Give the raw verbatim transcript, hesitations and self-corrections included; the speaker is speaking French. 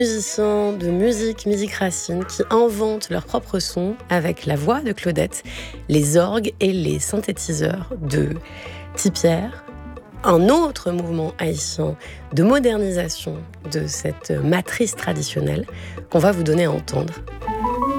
musiciens de musique, musique racine, qui inventent leurs propres sons avec la voix de Claudette, les orgues et les synthétiseurs de Tipierre. Un autre mouvement haïtien de modernisation de cette matrice traditionnelle qu'on va vous donner à entendre.